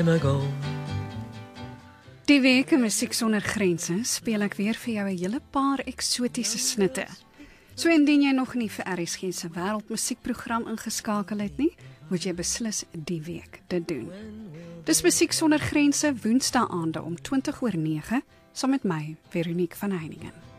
Die week in Musiek Sonder Grense speel ek weer vir jou 'n hele paar eksotiese snitte. So indien jy nog nie vir RSG se wêreldmusiekprogram ingeskakel het nie, moet jy beslis die week dit doen. Dis Musiek Sonder Grense Woensdae aande om 20:09 saam met my, Veronique van Heiningen.